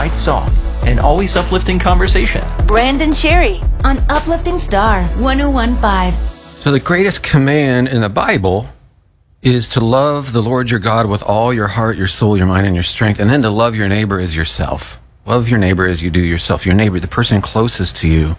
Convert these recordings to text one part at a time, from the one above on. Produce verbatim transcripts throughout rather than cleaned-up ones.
right song and always uplifting conversation. Brandon Cherry on Uplifting Star one oh one point five. So the greatest command in the Bible is to love the Lord your God with all your heart, your soul, your mind, and your strength, and then to love your neighbor as yourself. Love your neighbor as you do yourself. Your neighbor, the person closest to you.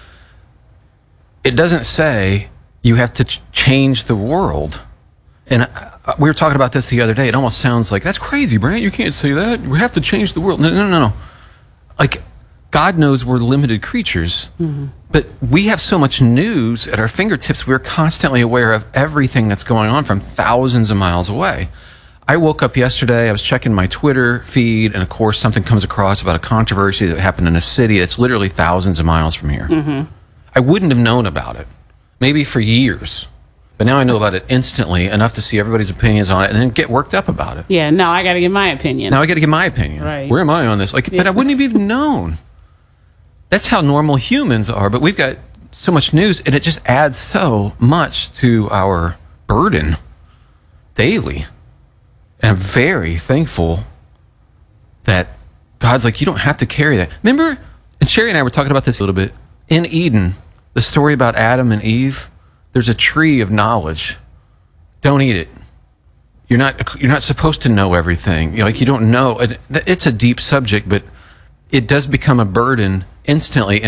It doesn't say you have to ch- change the world. And uh, we were talking about this the other day. It almost sounds like, that's crazy, Brant. You can't say that. We have to change the world. No, no, no, no. Like, God knows we're limited creatures, mm-hmm. but we have so much news at our fingertips. We're constantly aware of everything that's going on from thousands of miles away. I woke up yesterday, I was checking my Twitter feed, and of course something comes across about a controversy that happened in a city that's literally thousands of miles from here. Mm-hmm. I wouldn't have known about it, maybe for years. But now I know about it instantly, enough to see everybody's opinions on it and then get worked up about it. Yeah, now I got to give my opinion. Now I got to give my opinion. Right. Where am I on this? Like, yeah. But I wouldn't have even known. That's how normal humans are, but we've got so much news, and it just adds so much to our burden daily. And I'm very thankful that God's like, you don't have to carry that. Remember, and Sherry and I were talking about this a little bit, in Eden, the story about Adam and Eve, there's a tree of knowledge. Don't eat it. You're not, you're not supposed to know everything. You're like, you don't know. It's a deep subject, but it does become a burden instantly.